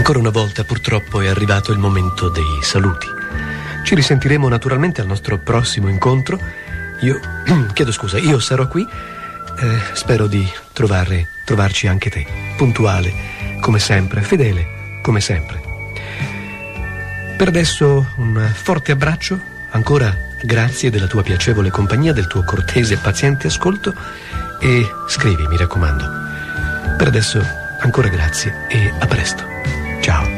Ancora una volta purtroppo è arrivato il momento dei saluti. Ci risentiremo naturalmente al nostro prossimo incontro. Io sarò qui. Spero di trovarci anche te, puntuale come sempre, fedele come sempre. Per adesso un forte abbraccio, ancora grazie della tua piacevole compagnia, del tuo cortese e paziente ascolto, e scrivi, mi raccomando. Per adesso ancora grazie e a presto. Ciao.